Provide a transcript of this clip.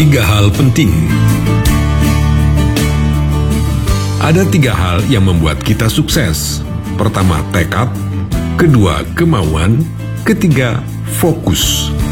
3 hal penting. Ada 3 hal yang membuat kita sukses. Pertama, tekad. Kedua, kemauan. Ketiga, fokus.